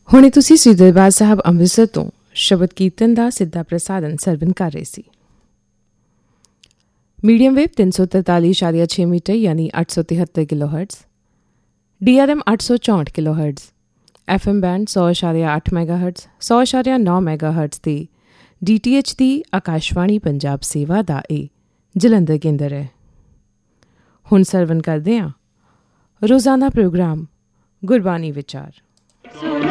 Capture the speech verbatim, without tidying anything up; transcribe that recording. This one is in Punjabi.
ਹੁਣੇ ਤੁਸੀਂ ਸ੍ਰੀ ਦਰਬਾਰ ਸਾਹਿਬ ਅੰਮ੍ਰਿਤਸਰ ਤੋਂ ਸ਼ਬਦ ਕੀਰਤਨ ਦਾ ਸਿੱਧਾ ਪ੍ਰਸਾਰਣ ਸਰਵਨ ਕਰ ਰਹੇ ਸੀ। ਮੀਡੀਅਮ ਵੇਵ ਤਿੰਨ ਸੌ ਤਰਤਾਲੀ ਇਸ਼ਾਰੀਆ ਛੇ ਮੀਟਰ ਯਾਨੀ ਅੱਠ ਸੌ ਤਿਹੱਤਰ kilo hertz, D R M ਅੱਠ ਸੌ ਚੌਂਹਠ kilo hertz, F M band ਸੌ ਇਸ਼ਾਰੀਆ ਅੱਠ ਮੈਗਾ ਹਰਟਜ਼, ਸੌ ਇਸ਼ਾਰੀਆ ਨੌ ਮੈਗਾ ਹਰਟਜ਼ ਦੀ ਡੀ ਟੀ ਐਚ ਦੀ ਆਕਾਸ਼ਵਾਣੀ ਪੰਜਾਬ ਸੇਵਾ ਦਾ ਇਹ ਜਲੰਧਰ ਕੇਂਦਰ ਹੈ। ਹੁਣ ਸਰਵਨ ਕਰਦੇ ਹਾਂ ਰੋਜ਼ਾਨਾ ਪ੍ਰੋਗਰਾਮ ਗੁਰਬਾਣੀ ਵਿਚਾਰ।